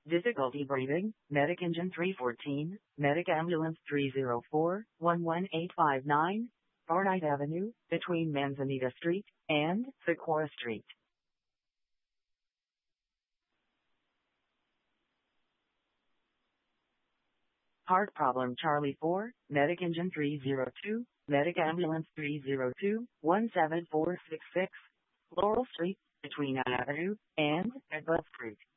Difficulty breathing, Medic Engine 314, Medic Ambulance 304, 11859, Farnight Avenue, between Manzanita Street and Sequoia Street. Heart problem Charlie 4, Medic Engine 302, Medic Ambulance 302, 17466, Laurel Street, between Avenue and Bud Street.